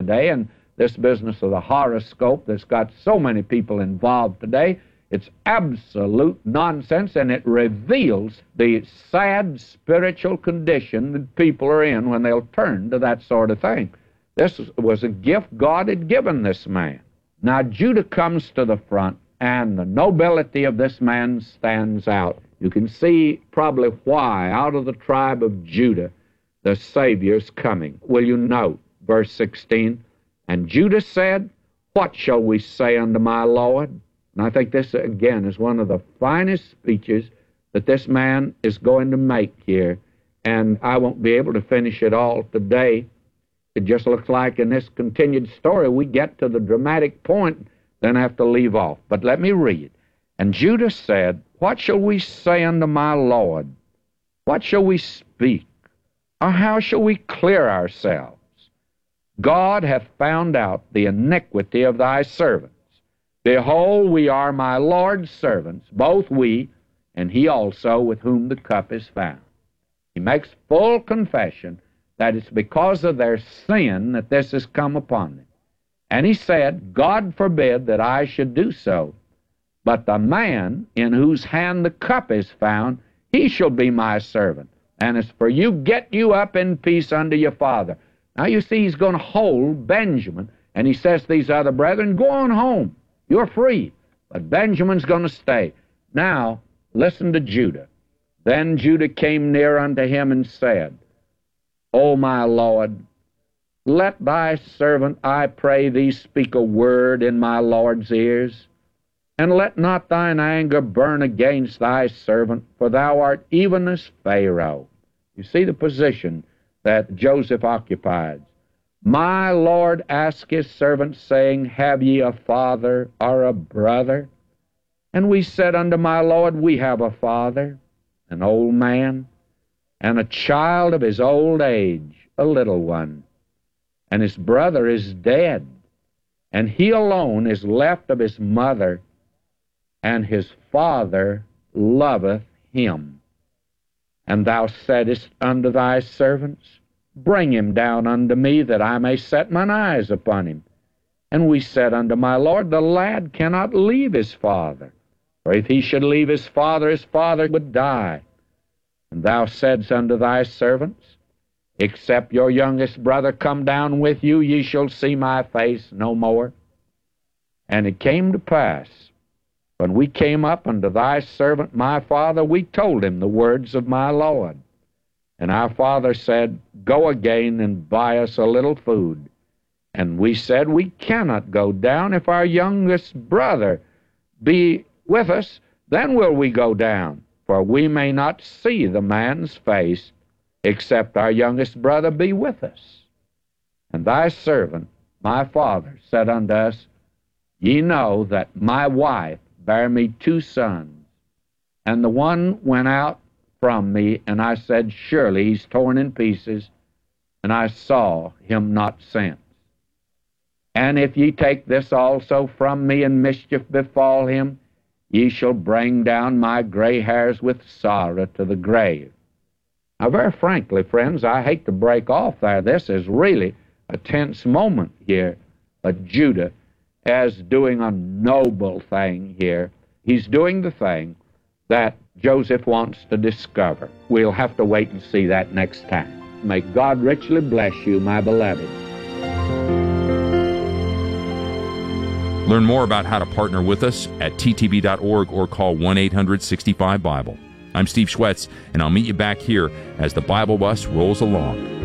today, and this business of the horoscope that's got so many people involved today, it's absolute nonsense, and it reveals the sad spiritual condition that people are in when they'll turn to that sort of thing. This was a gift God had given this man. Now, Judah comes to the front, and the nobility of this man stands out. You can see probably why, out of the tribe of Judah, the Savior's coming. Will you note, verse 16, "And Judah said, What shall we say unto my Lord?" And I think this, again, is one of the finest speeches that this man is going to make here, and I won't be able to finish it all today. It just looks like in this continued story we get to the dramatic point, then have to leave off. But let me read. "And Judah said, What shall we say unto my Lord? What shall we speak? Or how shall we clear ourselves? God hath found out the iniquity of thy servants. Behold, we are my Lord's servants, both we, and he also with whom the cup is found." He makes full confession that it's because of their sin that this has come upon them. And he said, "God forbid that I should do so. But the man in whose hand the cup is found, he shall be my servant. And as for you, get you up in peace unto your father." Now you see, he's going to hold Benjamin, and he says to these other brethren, "Go on home. You're free." But Benjamin's going to stay. Now, listen to Judah. "Then Judah came near unto him and said, O my Lord, let thy servant, I pray thee, speak a word in my Lord's ears. And let not thine anger burn against thy servant, for thou art even as Pharaoh." You see the position that Joseph occupied. "My Lord asked his servant, saying, Have ye a father or a brother? And we said unto my Lord, We have a father, an old man, and a child of his old age, a little one. And his brother is dead, and he alone is left of his mother, and his father loveth him. And thou saidst unto thy servants, Bring him down unto me, that I may set mine eyes upon him. And we said unto my Lord, The lad cannot leave his father, for if he should leave his father would die. And thou saidst unto thy servants, Except your youngest brother come down with you, ye shall see my face no more. And it came to pass, when we came up unto thy servant my father, we told him the words of my Lord. And our father said, Go again and buy us a little food. And we said, We cannot go down. If our youngest brother be with us, then will we go down. For we may not see the man's face, except our youngest brother be with us. And thy servant, my father, said unto us, Ye know that my wife bare me 2 sons, and the one went out from me, and I said, Surely he's torn in pieces, and I saw him not since. And if ye take this also from me, and mischief befall him, ye shall bring down my gray hairs with sorrow to the grave. Now, very frankly, friends, I hate to break off there. This is really a tense moment here. But Judah is doing a noble thing here. He's doing the thing that Joseph wants to discover. We'll have to wait and see that next time. May God richly bless you, my beloved. Learn more about how to partner with us at ttb.org or call 1-800-65-BIBLE. I'm Steve Schwetz, and I'll meet you back here as the Bible Bus rolls along.